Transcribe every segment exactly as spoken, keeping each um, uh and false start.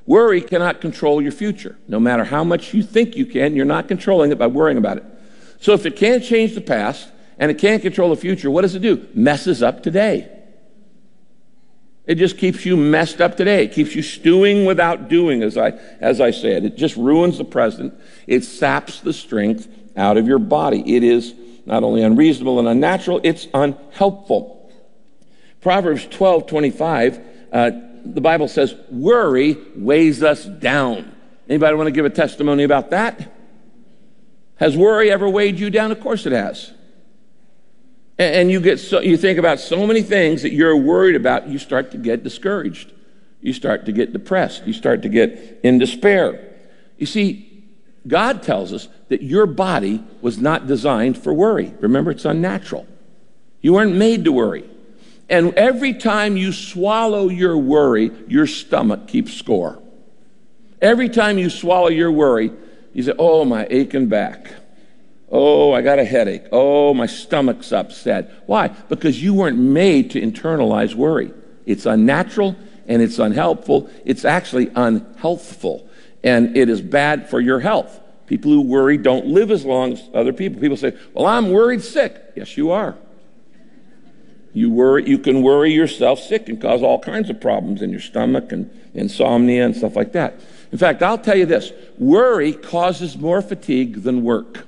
Worry cannot control your future. No matter how much you think you can, you're not controlling it by worrying about it. So if it can't change the past and it can't control the future, what does it do? Messes up today. It just keeps you messed up today. It keeps you stewing without doing, as I, as I said. It just ruins the present. It saps the strength out of your body. It is not only unreasonable and unnatural, it's unhelpful. Proverbs twelve twenty-five, uh, the Bible says, worry weighs us down. Anybody want to give a testimony about that? Has worry ever weighed you down? Of course it has. And you get so, you think about so many things that you're worried about, you start to get discouraged. You start to get depressed. You start to get in despair. You see, God tells us that your body was not designed for worry. Remember, it's unnatural. You weren't made to worry. And every time you swallow your worry, your stomach keeps score. Every time you swallow your worry, you say, oh, my aching back. Oh, I got a headache. Oh, my stomach's upset. Why? Because you weren't made to internalize worry. It's unnatural and it's unhelpful. It's actually unhealthful, and it is bad for your health. People who worry don't live as long as other people. People say, well, I'm worried sick. Yes, you are. You worry. You can worry yourself sick and cause all kinds of problems in your stomach and insomnia and stuff like that. In fact, I'll tell you this. Worry causes more fatigue than work.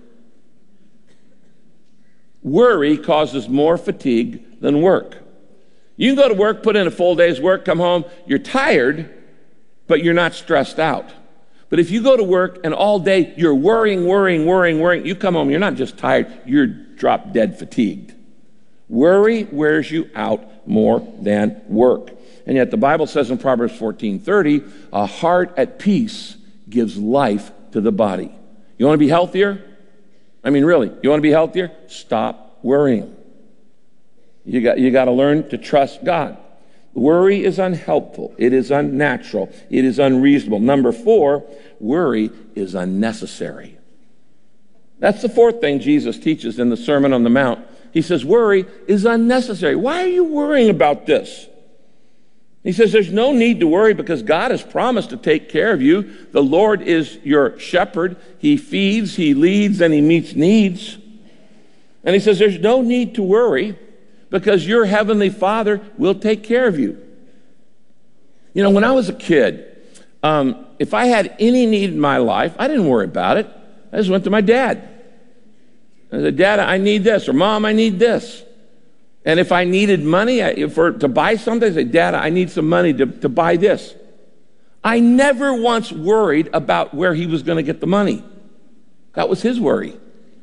Worry causes more fatigue than work. You can go to work, put in a full day's work, come home, you're tired, but you're not stressed out. But if you go to work and all day you're worrying, worrying, worrying, worrying, you come home, you're not just tired, you're drop dead fatigued. Worry wears you out more than work. And yet the Bible says in Proverbs fourteen thirty, a heart at peace gives life to the body. You want to be healthier? I mean, really, you want to be healthier? Stop worrying. You got, you got to learn to trust God. Worry is unhelpful. It is unnatural. It is unreasonable. Number four, worry is unnecessary. That's the fourth thing Jesus teaches in the Sermon on the Mount. He says, worry is unnecessary. Why are you worrying about this? He says there's no need to worry because God has promised to take care of you. The Lord is your shepherd. He feeds, he leads, and he meets needs. And he says there's no need to worry because your heavenly Father will take care of you. You know, when I was a kid, um, if I had any need in my life, I didn't worry about it. I just went to my dad. I said, Dad, I need this, or Mom, I need this. And if I needed money I, for, to buy something, I say, Dad, I need some money to, to buy this. I never once worried about where he was going to get the money. That was his worry.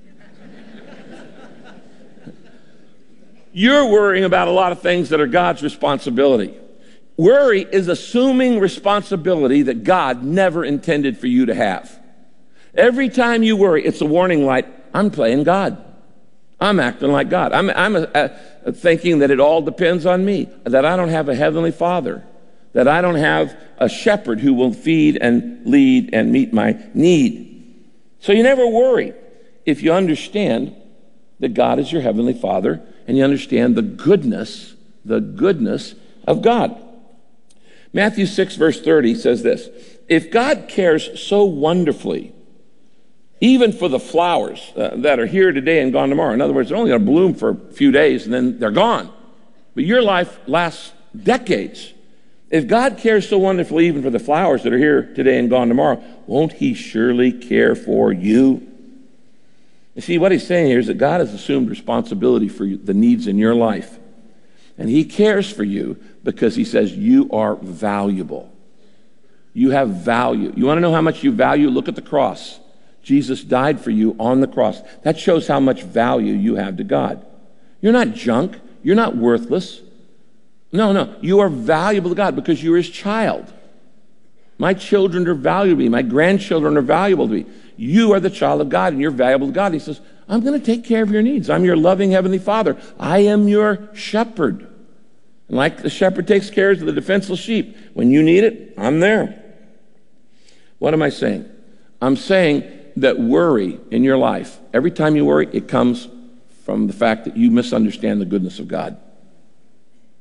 You're worrying about a lot of things that are God's responsibility. Worry is assuming responsibility that God never intended for you to have. Every time you worry, it's a warning light. I'm playing God. I'm acting like God. I'm, I'm a, a, thinking that it all depends on me, that I don't have a heavenly Father, that I don't have a shepherd who will feed and lead and meet my need. So you never worry if you understand that God is your heavenly Father and you understand the goodness, the goodness of God. Matthew six, verse thirty says this, if God cares so wonderfully even for the flowers uh, that are here today and gone tomorrow. In other words, they're only going to bloom for a few days and then they're gone. But your life lasts decades. If God cares so wonderfully even for the flowers that are here today and gone tomorrow, won't he surely care for you? You see, what he's saying here is that God has assumed responsibility for you, the needs in your life. And he cares for you because he says you are valuable. You have value. You want to know how much you value? Look at the cross. Jesus died for you on the cross. That shows how much value you have to God. You're not junk. You're not worthless. No, no. You are valuable to God because you're his child. My children are valuable to me. My grandchildren are valuable to me. You are the child of God and you're valuable to God. He says, I'm going to take care of your needs. I'm your loving heavenly Father. I am your shepherd. And like the shepherd takes care of the defenseless sheep, when you need it, I'm there. What am I saying? I'm saying that worry in your life, every time you worry, it comes from the fact that you misunderstand the goodness of God.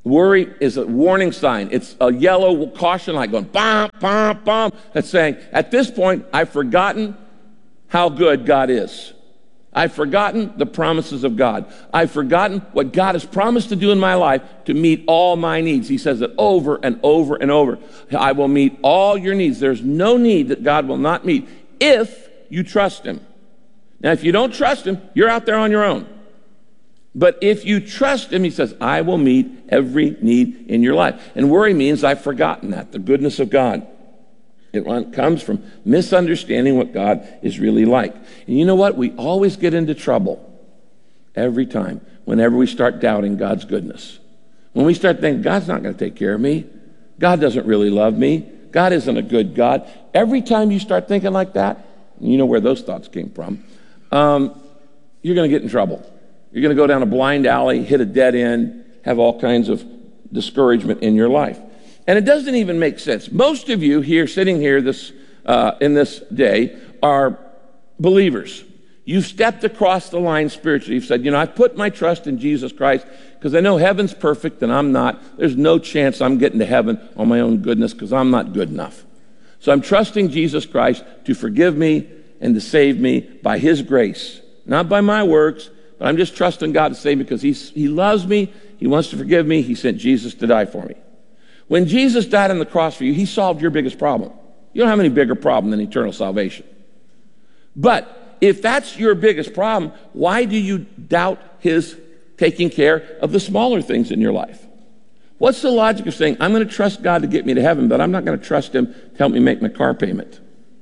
Worry is a warning sign. It's a yellow caution light going, bam, bam, bam. That's saying, at this point, I've forgotten how good God is. I've forgotten the promises of God. I've forgotten what God has promised to do in my life to meet all my needs. He says it over and over and over. I will meet all your needs. There's no need that God will not meet if you trust him. Now, if you don't trust him, you're out there on your own. But if you trust him, he says, I will meet every need in your life. And worry means I've forgotten that, the goodness of God. It comes from misunderstanding what God is really like. And you know what? We always get into trouble every time, whenever we start doubting God's goodness. When we start thinking, God's not going to take care of me. God doesn't really love me. God isn't a good God. Every time you start thinking like that, and you know where those thoughts came from, um, you're going to get in trouble. You're going to go down a blind alley, hit a dead end, have all kinds of discouragement in your life. And it doesn't even make sense. Most of you here, sitting here this uh, in this day, are believers. You've stepped across the line spiritually. You've said, you know, I've put my trust in Jesus Christ because I know heaven's perfect and I'm not. There's no chance I'm getting to heaven on my own goodness because I'm not good enough. So I'm trusting Jesus Christ to forgive me and to save me by his grace, not by my works. But I'm just trusting God to save me because he's, he loves me. He wants to forgive me. He sent Jesus to die for me. When Jesus died on the cross for you, he solved your biggest problem. You don't have any bigger problem than eternal salvation. But if that's your biggest problem, why do you doubt his taking care of the smaller things in your life? What's the logic of saying, I'm going to trust God to get me to heaven, but I'm not going to trust him to help me make my car payment?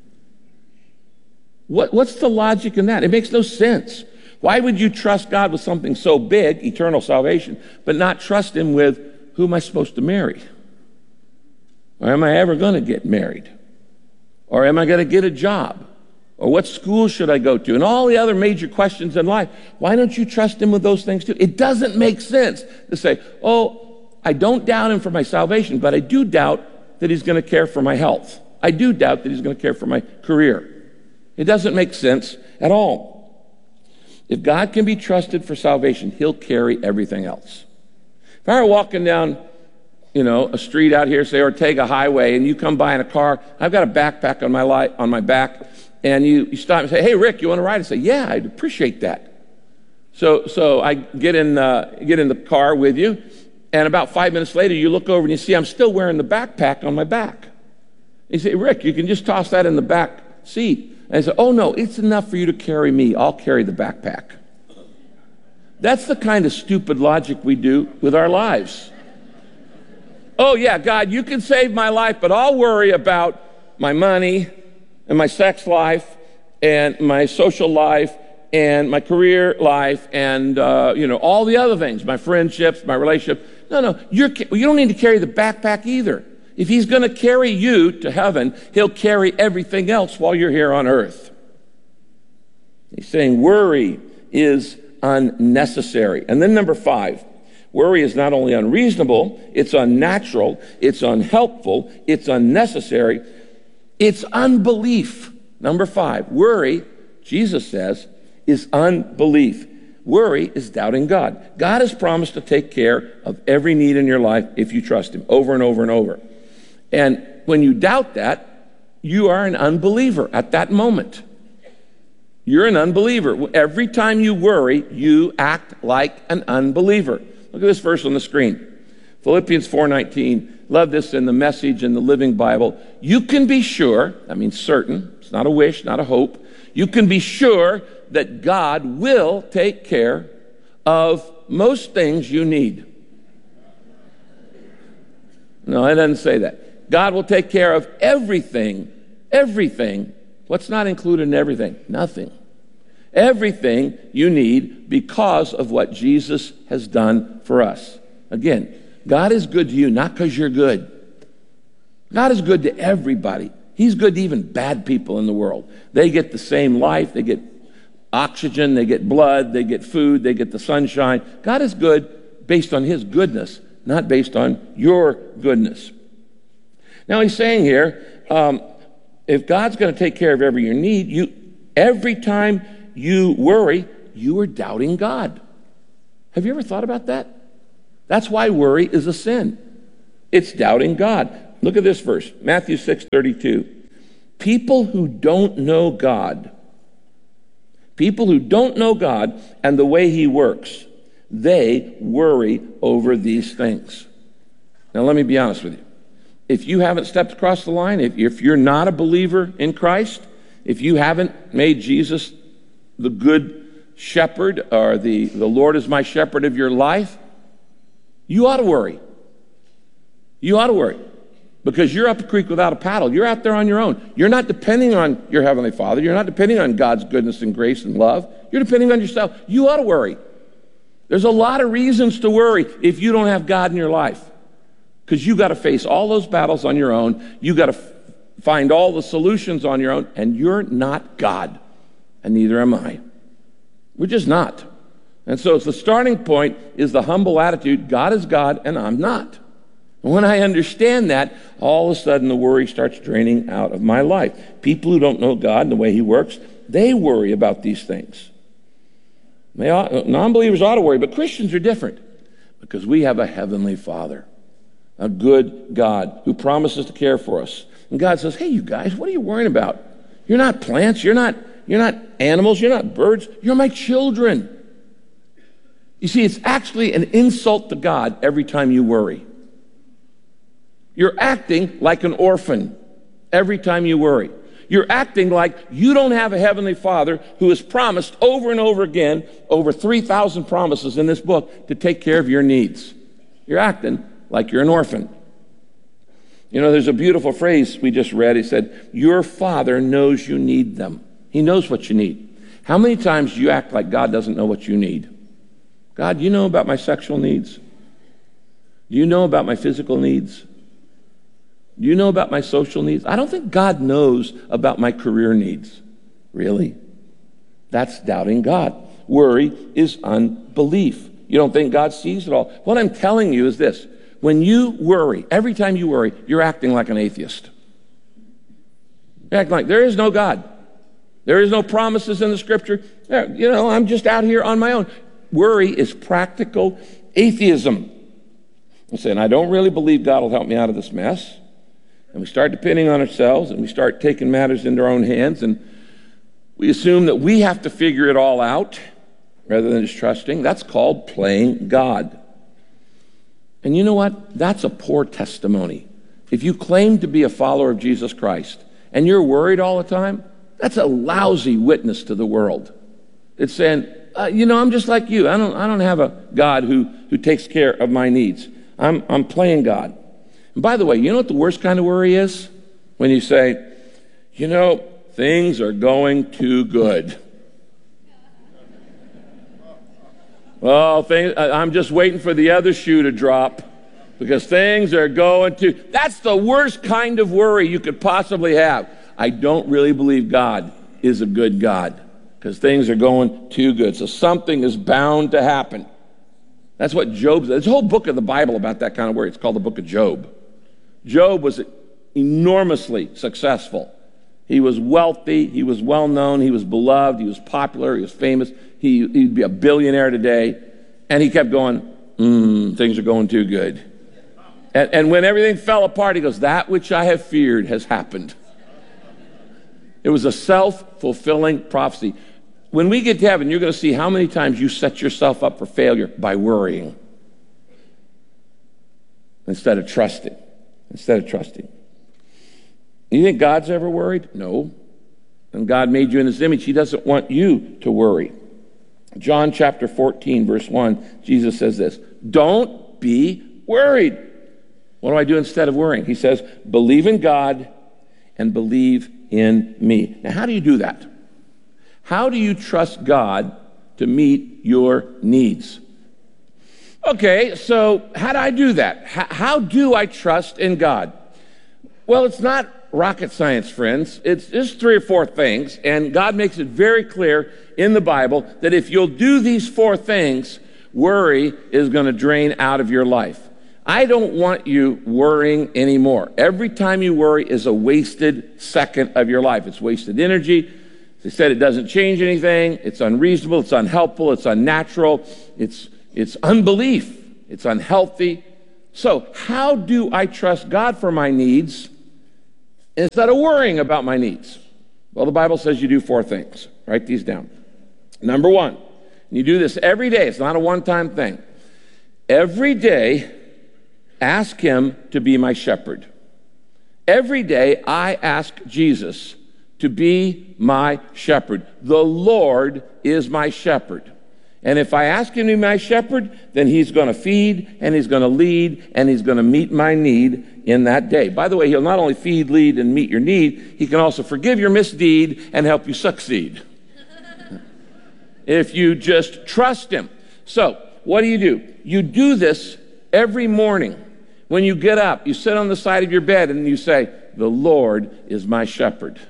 What, what's the logic in that? It makes no sense. Why would you trust God with something so big, eternal salvation, but not trust him with, who am I supposed to marry? Or am I ever going to get married? Or am I going to get a job? Or what school should I go to? And all the other major questions in life. Why don't you trust him with those things too? It doesn't make sense to say, oh, I don't doubt him for my salvation, but I do doubt that he's going to care for my health. I do doubt that he's going to care for my career. It doesn't make sense at all. If God can be trusted for salvation, he'll carry everything else. If I were walking down, you know, a street out here, say Ortega Highway, and you come by in a car, I've got a backpack on my light, on my back, and you, you stop and say, hey, Rick, you want to ride? I say, yeah, I'd appreciate that. So so I get in, uh, get in the car with you, and about five minutes later, you look over and you see I'm still wearing the backpack on my back. You say, Rick, you can just toss that in the back seat. And I said, oh, no, it's enough for you to carry me. I'll carry the backpack. That's the kind of stupid logic we do with our lives. Oh, yeah, God, you can save my life, but I'll worry about my money and my sex life and my social life and my career life and, uh, you know, all the other things, my friendships, my relationship. No, no, you're, you don't need to carry the backpack either. If he's going to carry you to heaven, he'll carry everything else while you're here on earth. He's saying worry is unnecessary. And then number five, worry is not only unreasonable, it's unnatural, it's unhelpful, it's unnecessary, it's unbelief. Number five, worry, Jesus says, is unbelief. Worry is doubting God. God has promised to take care of every need in your life if you trust him, over and over and over. And when you doubt that, you are an unbeliever at that moment. You're an unbeliever. Every time you worry, you act like an unbeliever. Look at this verse on the screen. Philippians four nineteen. Love this in the Message in the Living Bible. You can be sure, that means certain, it's not a wish, not a hope. You can be sure that God will take care of most things you need. No, it doesn't say that. God will take care of everything, everything. What's not included in everything? Nothing. Everything you need because of what Jesus has done for us. Again, God is good to you, not because you're good. God is good to everybody. He's good to even bad people in the world. They get the same life. They get oxygen. They get blood. They get food. They get the sunshine. God is good based on his goodness, not based on your goodness. Now he's saying here, um, if God's going to take care of every your need, you every time you worry, you are doubting God. Have you ever thought about that? That's why worry is a sin. It's doubting God. Look at this verse, Matthew six thirty-two. People who don't know God, people who don't know God and the way he works, they worry over these things. Now, let me be honest with you. If you haven't stepped across the line, if, if you're not a believer in Christ, if you haven't made Jesus the good shepherd or the, the Lord is my shepherd of your life, you ought to worry. You ought to worry because you're up a creek without a paddle. You're out there on your own. You're not depending on your Heavenly Father. You're not depending on God's goodness and grace and love. You're depending on yourself. You ought to worry. There's a lot of reasons to worry if you don't have God in your life because you got to face all those battles on your own. You got to f- find all the solutions on your own, and you're not God, and neither am I. We're just not. And so it's the starting point is the humble attitude, God is God and I'm not. And when I understand that, all of a sudden the worry starts draining out of my life. People who don't know God and the way he works, they worry about these things. They ought, non-believers ought to worry, but Christians are different because we have a heavenly Father, a good God who promises to care for us. And God says, hey, you guys, what are you worrying about? You're not plants. You're not, you're not animals. You're not birds. You're my children. You see, it's actually an insult to God every time you worry. You're acting like an orphan every time you worry. You're acting like you don't have a heavenly Father who has promised over and over again, over three thousand promises in this book, to take care of your needs. You're acting like you're an orphan. You know, there's a beautiful phrase we just read. He said, your Father knows you need them. He knows what you need. How many times do you act like God doesn't know what you need? God, you know about my sexual needs? Do you know about my physical needs? Do you know about my social needs? I don't think God knows about my career needs. Really? That's doubting God. Worry is unbelief. You don't think God sees it all. What I'm telling you is this. When you worry, every time you worry, you're acting like an atheist. You're acting like there is no God. There is no promises in the scripture. You know, I'm just out here on my own. Worry is practical atheism. I'm saying, I don't really believe God will help me out of this mess. And we start depending on ourselves, and we start taking matters into our own hands, and we assume that we have to figure it all out rather than just trusting. That's called playing God. And you know what? That's a poor testimony. If you claim to be a follower of Jesus Christ and you're worried all the time, that's a lousy witness to the world. It's saying, uh, you know, I'm just like you. I don't, I don't have a God who, who takes care of my needs. I'm, I'm playing God. And by the way, you know what the worst kind of worry is? When you say, you know, things are going too good. Well, things, I'm just waiting for the other shoe to drop because things are going to... That's the worst kind of worry you could possibly have. I don't really believe God is a good God because things are going too good. So something is bound to happen. That's what Job says. There's a whole book of the Bible about that kind of worry. It's called the book of Job. Job was enormously successful. He was wealthy. He was well-known. He was beloved. He was popular. He was famous. He, he'd be a billionaire today. And he kept going, mm, things are going too good. And, and when everything fell apart, he goes, that which I have feared has happened. It was a self-fulfilling prophecy. When we get to heaven, you're going to see how many times you set yourself up for failure by worrying instead of trusting. Instead of trusting. You think God's ever worried? No. And God made you in his image. He doesn't want you to worry. John chapter fourteen, verse one, Jesus says this, don't be worried. What do I do instead of worrying? He says, believe in God and believe in me. Now, how do you do that? How do you trust God to meet your needs? Okay, so how do I do that? How, how do I trust in God? Well, it's not rocket science, friends. It's just three or four things, and God makes it very clear in the Bible that if you'll do these four things, worry is going to drain out of your life. I don't want you worrying anymore. Every time you worry is a wasted second of your life. It's wasted energy. They said it doesn't change anything. It's unreasonable. It's unhelpful. It's unnatural. It's It's unbelief. It's unhealthy. So how do I trust God for my needs instead of worrying about my needs? Well, the Bible says you do four things. Write these down. Number one, and you do this every day. It's not a one-time thing. Every day, ask him to be my shepherd. Every day, I ask Jesus to be my shepherd. The Lord is my shepherd. And if I ask him to be my shepherd, then he's going to feed, and he's going to lead, and he's going to meet my need in that day. By the way, he'll not only feed, lead, and meet your need, he can also forgive your misdeed and help you succeed. If you just trust him. So, what do you do? You do this every morning. When you get up, you sit on the side of your bed and you say, the Lord is my shepherd.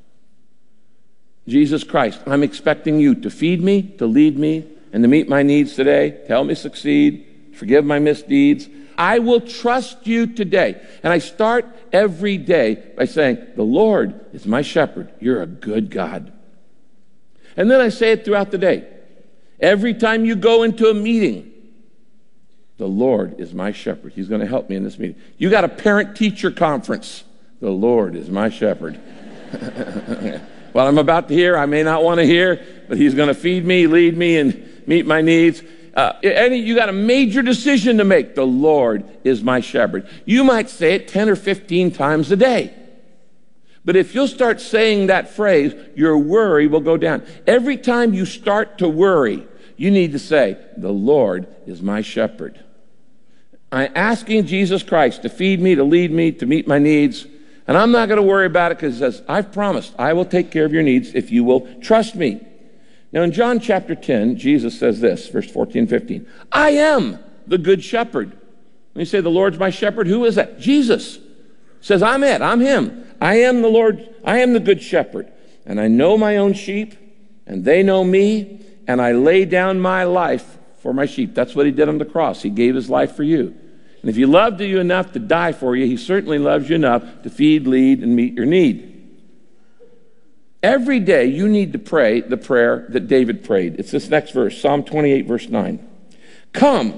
Jesus Christ, I'm expecting you to feed me, to lead me, and to meet my needs today, to help me succeed, forgive my misdeeds. I will trust you today. And I start every day by saying, the Lord is my shepherd. You're a good God. And then I say it throughout the day. Every time you go into a meeting, the Lord is my shepherd. He's going to help me in this meeting. You got a parent-teacher conference. The Lord is my shepherd. Well, I'm about to hear, I may not want to hear, but he's going to feed me, lead me, and meet my needs. Uh, any, you got a major decision to make. The Lord is my shepherd. You might say it ten or fifteen times a day. But if you'll start saying that phrase, your worry will go down. Every time you start to worry, you need to say, the Lord is my shepherd. I'm asking Jesus Christ to feed me, to lead me, to meet my needs. And I'm not going to worry about it because it says, I've promised I will take care of your needs if you will trust me. Now in John chapter ten, Jesus says this, verse fourteen, fifteen. I am the good shepherd. When you say the Lord's my shepherd, who is that? Jesus says, I'm it, I'm him. I am the Lord, I am the good shepherd. And I know my own sheep, and they know me, and I lay down my life for my sheep. That's what he did on the cross. He gave his life for you. And if he loved you enough to die for you, he certainly loves you enough to feed, lead, and meet your need. Every day you need to pray the prayer that David prayed. It's this next verse, Psalm twenty-eight, verse nine. Come,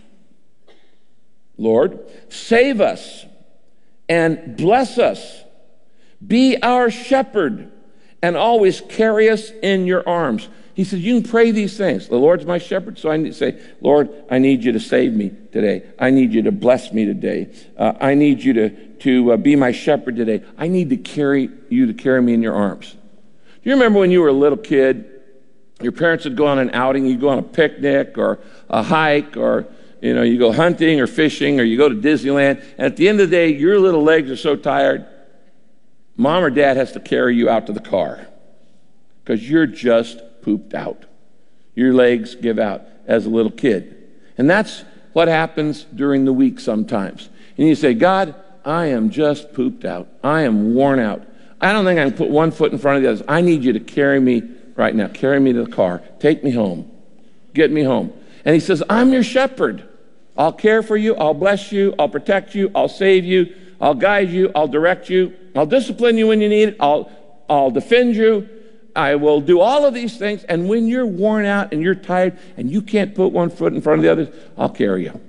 Lord, save us and bless us. Be our shepherd and always carry us in your arms. He says, you can pray these things. The Lord's my shepherd, so I need to say, Lord, I need you to save me today. I need you to bless me today. Uh, I need you to, to uh, be my shepherd today. I need to carry you to carry me in your arms. Do you remember when you were a little kid, your parents would go on an outing, you go on a picnic or a hike, or you know, you go hunting or fishing, or you go to Disneyland, and at the end of the day, your little legs are so tired, mom or dad has to carry you out to the car because you're just pooped out. Your legs give out as a little kid. And that's what happens during the week sometimes. And you say, God, I am just pooped out. I am worn out. I don't think I can put one foot in front of the others. I need you to carry me right now. Carry me to the car. Take me home. Get me home. And he says, I'm your shepherd. I'll care for you. I'll bless you. I'll protect you. I'll save you. I'll guide you. I'll direct you. I'll discipline you when you need it. I'll, I'll defend you. I will do all of these things. And when you're worn out and you're tired and you can't put one foot in front of the other, I'll carry you.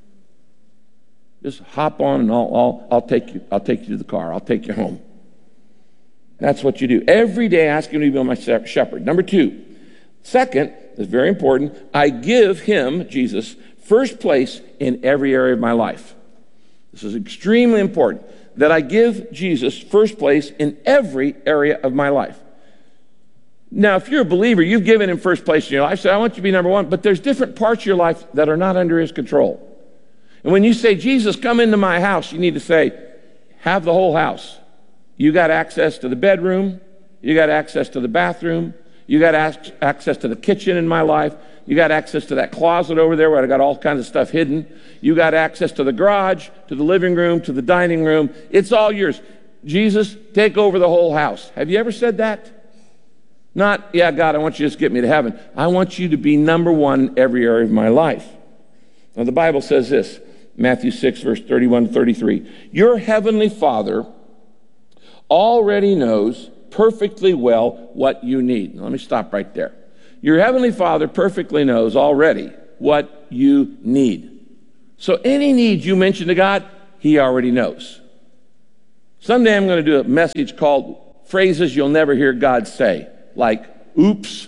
Just hop on and I'll, I'll, I'll take you. I'll take you to the car. I'll take you home. That's what you do. Every day ask him to be my shepherd. Number two. Second, is very important. I give him, Jesus, first place in every area of my life. This is extremely important, that I give Jesus first place in every area of my life. Now, if you're a believer, you've given him first place in your life. So I want you to be number one, but there's different parts of your life that are not under his control. And when you say, Jesus, come into my house, you need to say, have the whole house. You got access to the bedroom. You got access to the bathroom. You got access to the kitchen in my life. You got access to that closet over there where I got all kinds of stuff hidden. You got access to the garage, to the living room, to the dining room. It's all yours. Jesus, take over the whole house. Have you ever said that? Not, yeah, God, I want you to just get me to heaven. I want you to be number one in every area of my life. Now, the Bible says this, Matthew six, verse thirty-one to thirty-three. Your heavenly Father already knows perfectly well what you need. Now, let me stop right there. Your heavenly Father perfectly knows already what you need. So any need you mention to God, he already knows. Someday I'm going to do a message called Phrases You'll Never Hear God Say, like, oops.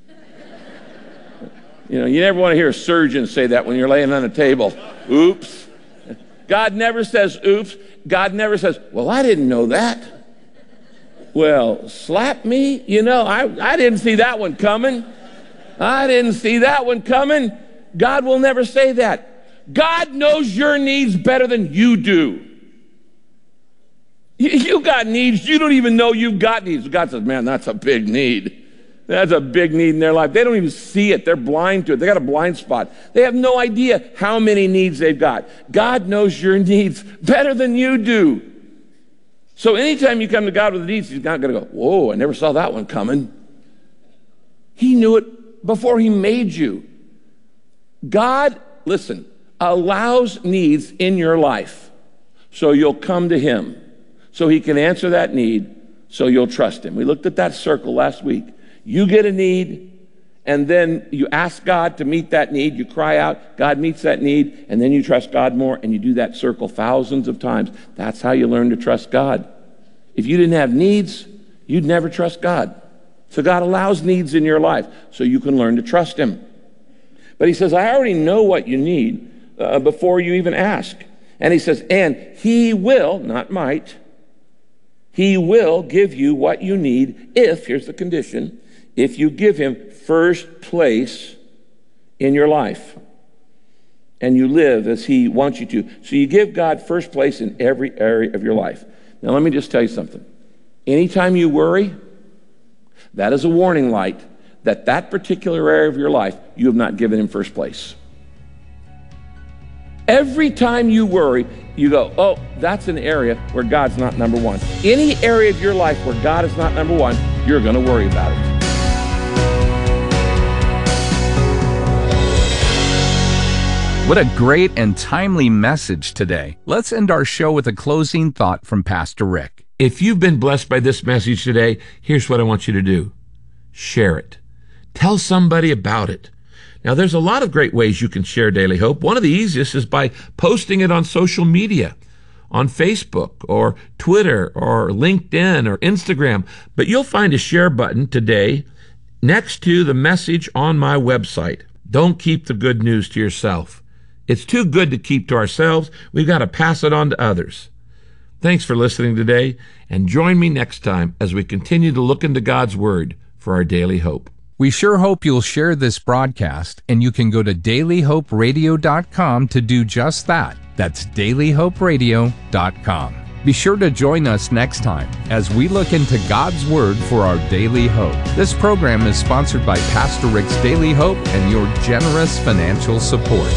You know, you never want to hear a surgeon say that when you're laying on a table. Oops. God never says oops. God never says, well, I didn't know that. Well, slap me? You know, I, I didn't see that one coming. I didn't see that one coming. God will never say that. God knows your needs better than you do. You, you got needs. You don't even know you've got needs. God says, man, that's a big need. That's a big need in their life. They don't even see it. They're blind to it. They got a blind spot. They have no idea how many needs they've got. God knows your needs better than you do. So anytime you come to God with needs, he's not going to go, whoa, I never saw that one coming. He knew it before he made you. God, listen, allows needs in your life so you'll come to him, so he can answer that need, so you'll trust him. We looked at that circle last week. You get a need, and then you ask God to meet that need. You cry out, God meets that need, and then you trust God more, and you do that circle thousands of times. That's how you learn to trust God. If you didn't have needs, you'd never trust God. So God allows needs in your life so you can learn to trust him. But he says, I already know what you need uh, before you even ask. And he says, and he will, not might, he will give you what you need if, here's the condition, if you give him first place in your life and you live as he wants you to. So you give God first place in every area of your life. Now let me just tell you something. Anytime you worry, that is a warning light that that particular area of your life, you have not given him first place. Every time you worry, you go, oh, that's an area where God's not number one. Any area of your life where God is not number one, you're going to worry about it. What a great and timely message today. Let's end our show with a closing thought from Pastor Rick. If you've been blessed by this message today, here's what I want you to do. Share it. Tell somebody about it. Now, there's a lot of great ways you can share Daily Hope. One of the easiest is by posting it on social media, on Facebook or Twitter or LinkedIn or Instagram. But you'll find a share button today next to the message on my website. Don't keep the good news to yourself. It's too good to keep to ourselves. We've got to pass it on to others. Thanks for listening today, and join me next time as we continue to look into God's Word for our daily hope. We sure hope you'll share this broadcast, and you can go to daily hope radio dot com to do just that. That's daily hope radio dot com. Be sure to join us next time as we look into God's Word for our daily hope. This program is sponsored by Pastor Rick's Daily Hope and your generous financial support.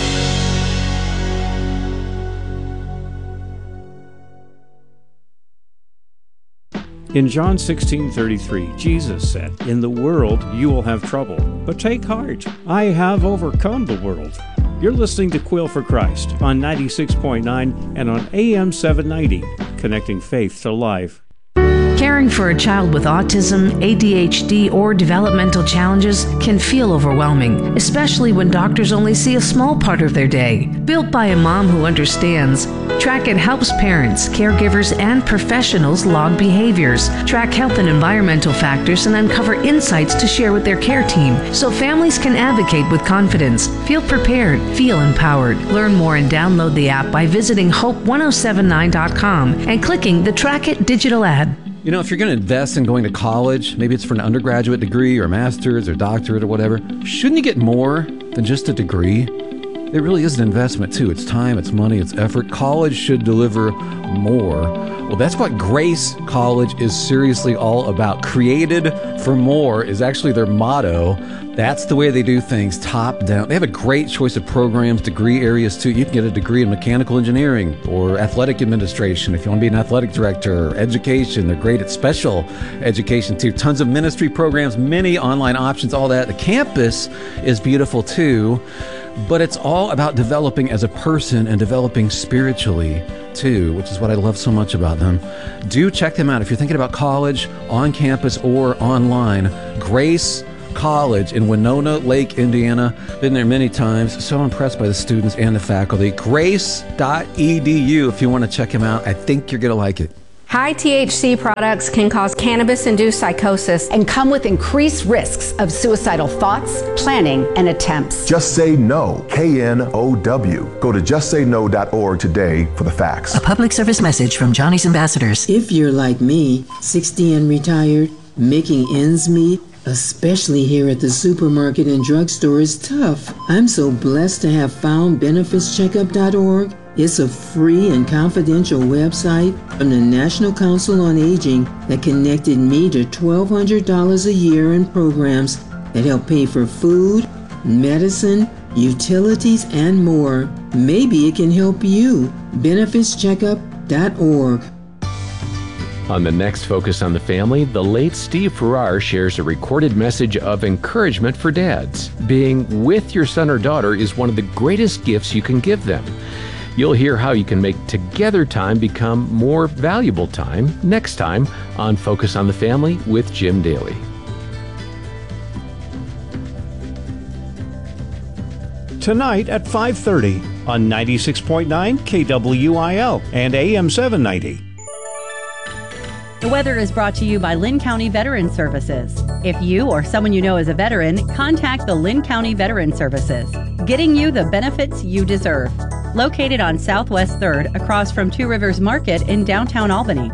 In John sixteen thirty-three, Jesus said, in the world you will have trouble, but take heart, I have overcome the world. You're listening to Quill for Christ on ninety-six point nine and on A M seven ninety, connecting faith to life. Caring for a child with autism, A D H D, or developmental challenges can feel overwhelming, especially when doctors only see a small part of their day. Built by a mom who understands, Trackit helps parents, caregivers, and professionals log behaviors, track health and environmental factors, and uncover insights to share with their care team so families can advocate with confidence. Feel prepared, feel empowered. Learn more and download the app by visiting hope ten seventy-nine dot com and clicking the Trackit digital ad. You know, if you're going to invest in going to college, maybe it's for an undergraduate degree or master's or doctorate or whatever, shouldn't you get more than just a degree? It really is an investment too. It's time, it's money, it's effort. College should deliver more. Well, that's what Grace College is seriously all about. Created for more is actually their motto. That's the way they do things, top down. They have a great choice of programs, degree areas too. You can get a degree in mechanical engineering or athletic administration if you want to be an athletic director, or education. They're great at special education too. Tons of ministry programs, many online options, all that. The campus is beautiful too, but it's all about developing as a person and developing spiritually too, which is what I love so much about them. Do check them out if you're thinking about college, on campus or online. Grace College in Winona Lake, Indiana. Been there many times. So impressed by the students and the faculty. grace dot e d u if you want to check them out. I think you're going to like it. High T H C products can cause cannabis-induced psychosis and come with increased risks of suicidal thoughts, planning, and attempts. Just Say No, K N O W. Go to just say no dot org today for the facts. A public service message from Johnny's Ambassadors. If you're like me, sixty and retired, making ends meet, especially here at the supermarket and drugstore, is tough. I'm so blessed to have found benefits checkup dot org. It's a free and confidential website from the National Council on Aging that connected me to twelve hundred dollars a year in programs that help pay for food, medicine, utilities, and more. Maybe it can help you. benefits checkup dot org. On the next Focus on the Family, the late Steve Farrar shares a recorded message of encouragement for dads. Being with your son or daughter is one of the greatest gifts you can give them. You'll hear how you can make together time become more valuable time next time on Focus on the Family with Jim Daly. Tonight at five thirty on ninety-six point nine K W I L and A M seven ninety. The weather is brought to you by Lynn County Veteran Services. If you or someone you know is a veteran, contact the Lynn County Veteran Services, getting you the benefits you deserve. Located on Southwest third across from Two Rivers Market in downtown Albany.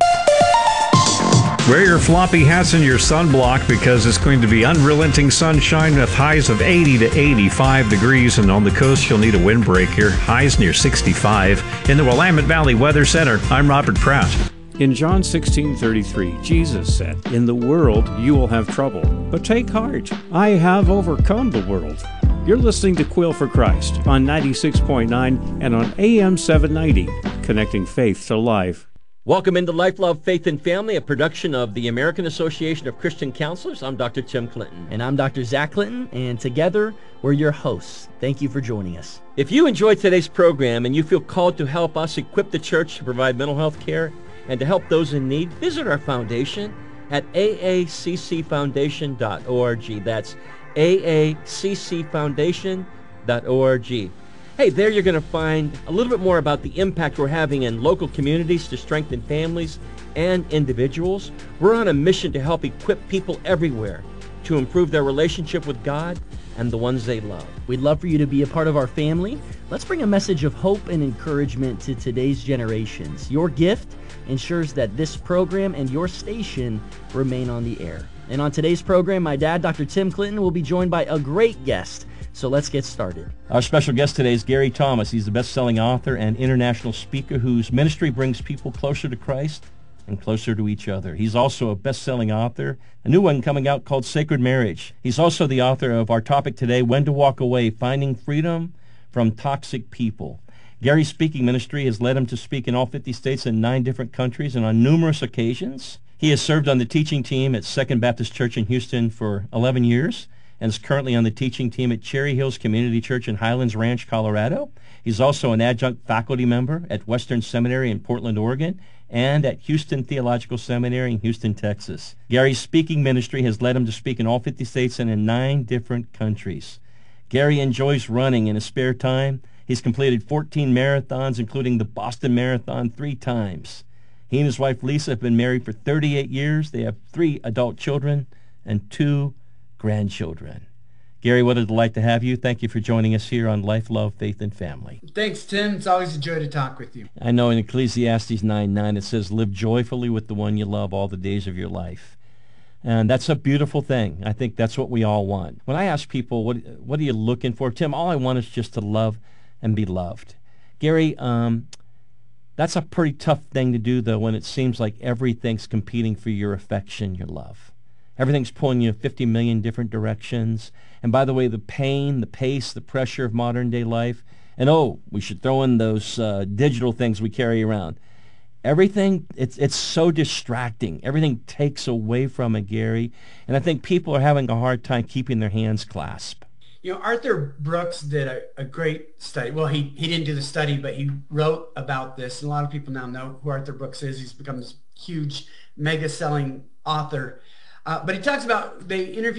Wear your floppy hats and your sunblock because it's going to be unrelenting sunshine with highs of eighty to eighty-five degrees, and on the coast you'll need a windbreak here. Highs near sixty-five. In the Willamette Valley Weather Center, I'm Robert Pratt. In John sixteen thirty-three, Jesus said, "In the world you will have trouble, but take heart. I have overcome the world." You're listening to Quill for Christ on ninety-six point nine and on A M seven ninety, connecting faith to life. Welcome into Life, Love, Faith, and Family, a production of the American Association of Christian Counselors. I'm Doctor Tim Clinton. And I'm Doctor Zach Clinton, and together we're your hosts. Thank you for joining us. If you enjoyed today's program and you feel called to help us equip the church to provide mental health care and to help those in need, visit our foundation at A A C C foundation dot org. That's A A C C foundation dot org. Hey, there you're going to find a little bit more about the impact we're having in local communities to strengthen families and individuals. We're on a mission to help equip people everywhere to improve their relationship with God and the ones they love. We'd love for you to be a part of our family. Let's bring a message of hope and encouragement to today's generations. Your gift ensures that this program and your station remain on the air. And on today's program, my dad, Doctor Tim Clinton, will be joined by a great guest. So let's get started. Our special guest today is Gary Thomas. He's the best-selling author and international speaker whose ministry brings people closer to Christ and closer to each other. He's also a best-selling author, a new one coming out called Sacred Marriage. He's also the author of our topic today, When to Walk Away, Finding Freedom from Toxic People. Gary's speaking ministry has led him to speak in all fifty states and nine different countries and on numerous occasions. He has served on the teaching team at Second Baptist Church in Houston for eleven years and is currently on the teaching team at Cherry Hills Community Church in Highlands Ranch, Colorado. He's also an adjunct faculty member at Western Seminary in Portland, Oregon, and at Houston Theological Seminary in Houston, Texas. Gary's speaking ministry has led him to speak in all fifty states and in nine different countries. Gary enjoys running in his spare time. He's completed fourteen marathons, including the Boston Marathon, three times. He and his wife, Lisa, have been married for thirty-eight years. They have three adult children and two grandchildren. Gary, what a delight to have you. Thank you for joining us here on Life, Love, Faith, and Family. Thanks, Tim. It's always a joy to talk with you. I know in Ecclesiastes nine nine it says, live joyfully with the one you love all the days of your life. And that's a beautiful thing. I think that's what we all want. When I ask people, what what are you looking for? Tim, all I want is just to love and be loved. Gary, um, that's a pretty tough thing to do, though, when it seems like everything's competing for your affection, your love. Everything's pulling you fifty million different directions. And by the way, the pain, the pace, the pressure of modern day life, and oh, we should throw in those uh, digital things we carry around. Everything, it's it's so distracting. Everything takes away from it, Gary. And I think people are having a hard time keeping their hands clasped. You know, Arthur Brooks did a, a great study. Well, he, he didn't do the study, but he wrote about this. And a lot of people now know who Arthur Brooks is. He's become this huge, mega-selling author. Uh, but he talks about, they interviewed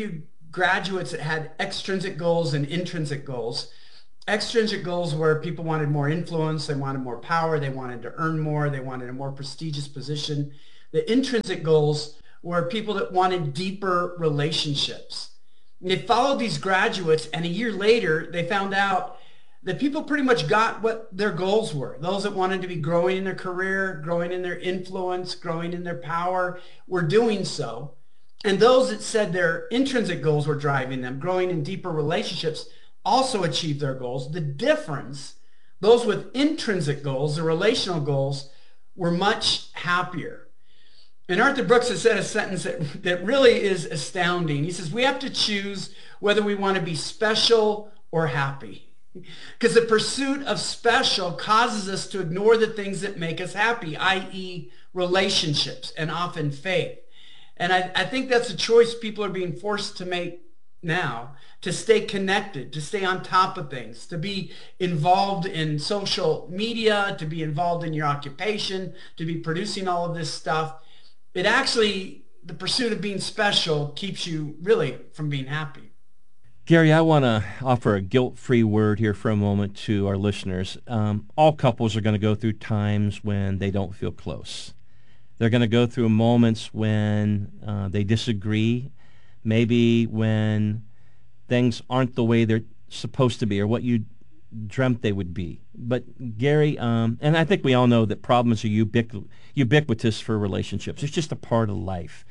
graduates that had extrinsic goals and intrinsic goals. Extrinsic goals were people wanted more influence, they wanted more power, they wanted to earn more, they wanted a more prestigious position. The intrinsic goals were people that wanted deeper relationships. And they followed these graduates, and a year later, they found out that people pretty much got what their goals were. Those that wanted to be growing in their career, growing in their influence, growing in their power, were doing so. And those that said their intrinsic goals were driving them, growing in deeper relationships, also achieved their goals. The difference, those with intrinsic goals, the relational goals, were much happier. And Arthur Brooks has said a sentence that, that really is astounding. He says, we have to choose whether we want to be special or happy. Because the pursuit of special causes us to ignore the things that make us happy, that is relationships and often faith. And I, I think that's a choice people are being forced to make now, to stay connected, to stay on top of things, to be involved in social media, to be involved in your occupation, to be producing all of this stuff. It actually, the pursuit of being special keeps you really from being happy. Gary, I want to offer a guilt-free word here for a moment to our listeners. Um, all couples are going to go through times when they don't feel close. They're going to go through moments when uh, they disagree, maybe when things aren't the way they're supposed to be or what you dreamt they would be. But Gary, um, and I think we all know that problems are ubiqu- ubiquitous for relationships. It's just a part of life.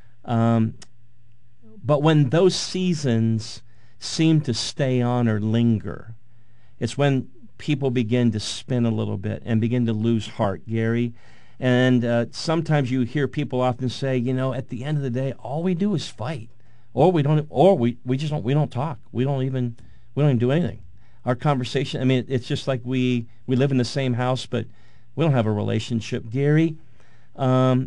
Um, but when those seasons seem to stay on or linger, it's when people begin to spin a little bit and begin to lose heart, Gary. And uh, sometimes you hear people often say, you know, at the end of the day, all we do is fight, or we don't, or we, we just don't, we don't talk. We don't even, we don't even do anything. Our conversation, I mean, it's just like we, we live in the same house, but we don't have a relationship. Gary, um,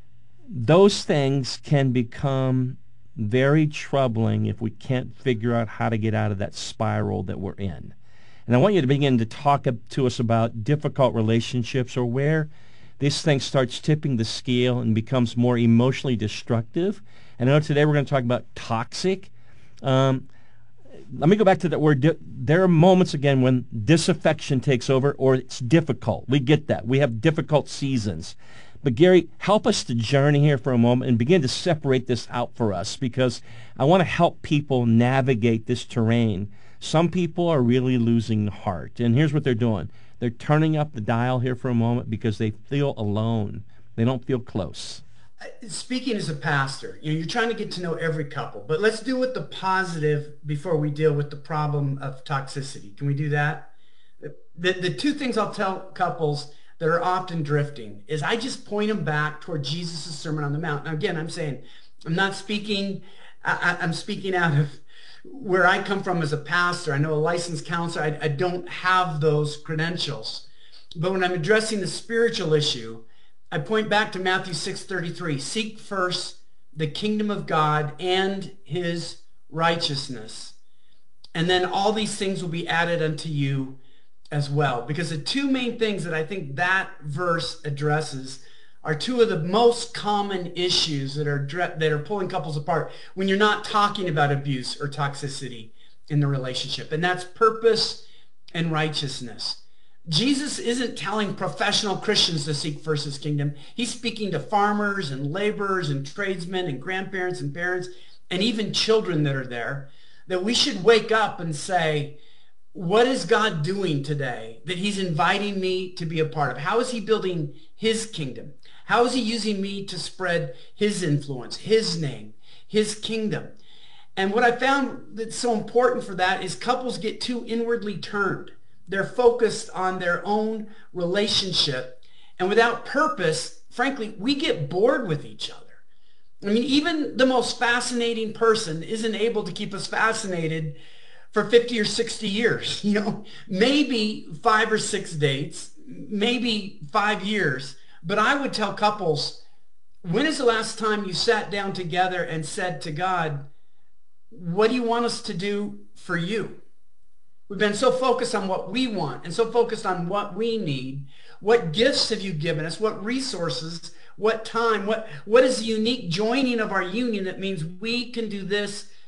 those things can become very troubling if we can't figure out how to get out of that spiral that we're in. And I want you to begin to talk to us about difficult relationships, or where this thing starts tipping the scale and becomes more emotionally destructive. And I know today we're going to talk about toxic. Um, let me go back to that word. There are moments, again, when disaffection takes over, or it's difficult. We get that. We have difficult seasons. But Gary, help us to journey here for a moment and begin to separate this out for us, because I want to help people navigate this terrain. Some people are really losing heart, and here's what they're doing. They're turning up the dial here for a moment because they feel alone. They don't feel close. Speaking as a pastor, you know, you're trying to get to know every couple, but let's deal with the positive before we deal with the problem of toxicity. Can we do that? The, the two things I'll tell couples that are often drifting is I just point them back toward Jesus' Sermon on the Mount. Now, again, I'm saying, I'm not speaking, I, I'm speaking out of where I come from as a pastor. I know a licensed counselor. I, I don't have those credentials. But when I'm addressing the spiritual issue, I point back to Matthew six thirty-three. Seek first the kingdom of God and his righteousness, and then all these things will be added unto you as well. Because the two main things that I think that verse addresses are two of the most common issues that are that are pulling couples apart when you're not talking about abuse or toxicity in the relationship, and that's purpose and righteousness. Jesus isn't telling professional Christians to seek first his kingdom. He's speaking to farmers and laborers and tradesmen and grandparents and parents and even children that are there, that we should wake up and say, what is God doing today that he's inviting me to be a part of? How is he building his kingdom? How is he using me to spread his influence, his name, his kingdom? And what I found that's so important for that is couples get too inwardly turned. They're focused on their own relationship. And without purpose, frankly, we get bored with each other. I mean, even the most fascinating person isn't able to keep us fascinated for fifty or sixty years. You know, maybe five or six dates, maybe five years. But I would tell couples, when is the last time you sat down together and said to God, what do you want us to do for you? We've been so focused on what we want and so focused on what we need. What gifts have you given us? What resources? What time? What, what is the unique joining of our union that means we can do this